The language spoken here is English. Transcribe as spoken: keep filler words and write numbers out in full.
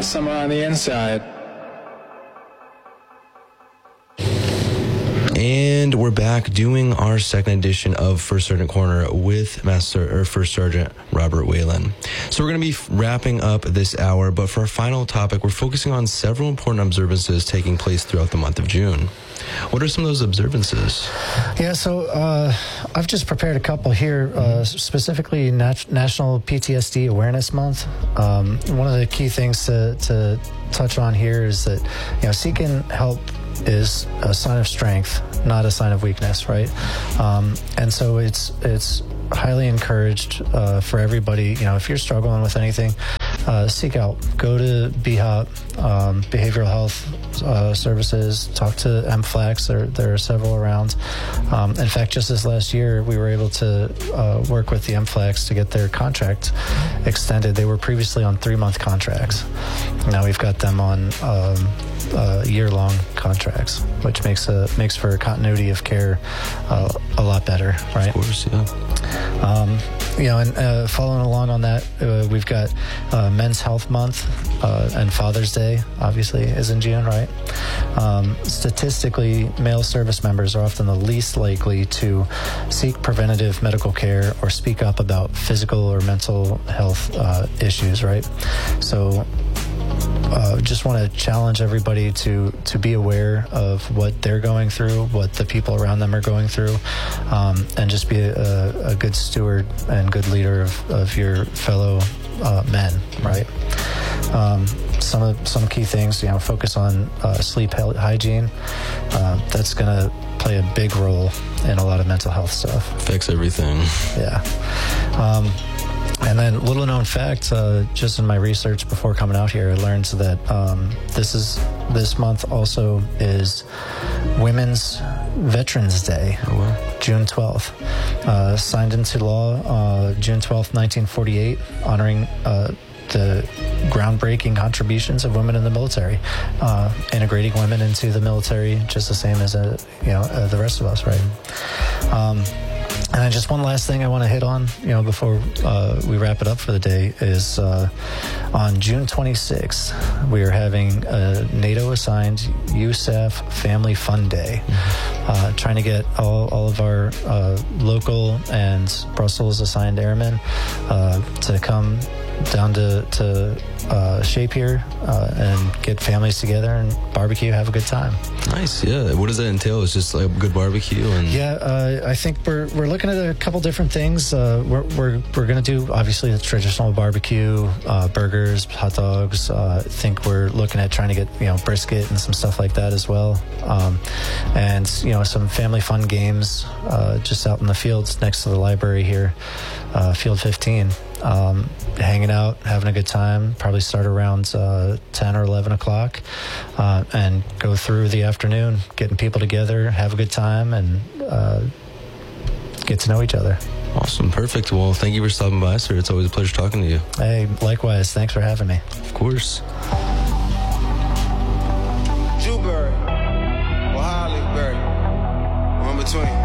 got someone on the inside. And we're back doing our second edition of First Sergeant Corner with Master or First Sergeant Robert Whalen. So we're going to be wrapping up this hour, but for our final topic, we're focusing on several important observances taking place throughout the month of June. What are some of those observances? Yeah, so uh, I've just prepared a couple here, uh, specifically Nat- National P T S D Awareness Month. Um, one of the key things to, to touch on here is that, you know, seeking help is a sign of strength, not a sign of weakness, right? Um, and so it's it's highly encouraged uh, for everybody. You know, if you're struggling with anything, uh, seek out. Go to B H O P, um, Behavioral Health uh, Services. Talk to M FLAX. There, there are several around. Um, in fact, just this last year, we were able to uh, work with the M FLAX to get their contract extended. They were previously on three-month contracts. Now we've got them on um, uh, year-long contracts, which makes a makes for continuity of care uh, a lot better, right? Of course, yeah. Um, you know, and uh, following along on that, uh, we've got uh, Men's Health Month uh, and Father's Day, obviously, is in June, right? Um, statistically, male service members are often the least likely to seek preventative medical care or speak up about physical or mental health uh, issues, right? So Uh, just want to challenge everybody to to be aware of what they're going through, what the people around them are going through, um, and just be a, a good steward and good leader of, of your fellow uh, men, right? Um, some of some key things, you know, focus on uh, sleep hygiene. Uh, that's going to play a big role in a lot of mental health stuff. Affects everything. Yeah. Um, And then, little known fact, uh, just in my research before coming out here, I learned that um, this is this month also is Women's Veterans Day, oh, wow. June twelfth. Uh, signed into law uh, June twelfth, nineteen forty-eight, honoring uh, the groundbreaking contributions of women in the military, uh, integrating women into the military just the same as uh, you know uh, the rest of us, right? Um, And then just one last thing I want to hit on, you know, before uh, we wrap it up for the day is uh, on June twenty-sixth, we are having a NATO-assigned U S A F Family Fun Day, uh, trying to get all, all of our uh, local and Brussels-assigned airmen uh, to come down to, to uh, Shape here uh, and get families together and barbecue, have a good time. Nice, yeah. What does that entail? It's just like a good barbecue? And Yeah, uh, I think we're we're looking at a couple different things. Uh, we're we're, we're going to do, obviously, the traditional barbecue, uh, burgers, hot dogs. Uh, I think we're looking at trying to get, you know, brisket and some stuff like that as well. Um, and, you know, some family fun games uh, just out in the fields next to the library here, uh, Field fifteen. Um, hanging out, having a good time, probably start around uh, ten or eleven o'clock uh, and go through the afternoon, getting people together, have a good time, and uh, get to know each other. Awesome, perfect. Well, thank you for stopping by, sir. It's always a pleasure talking to you. Hey, likewise. Thanks for having me. Of course. Jewberry or Hollyberry, or in between.